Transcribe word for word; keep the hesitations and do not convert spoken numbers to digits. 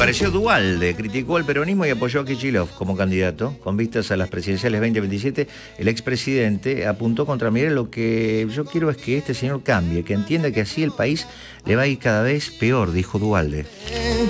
Apareció Duhalde, criticó al peronismo y apoyó a Kicillof como candidato. Con vistas a las presidenciales veinte veintisiete, el expresidente apuntó contra Milei: lo que yo quiero es que este señor cambie, que entienda que así el país le va a ir cada vez peor, dijo Duhalde.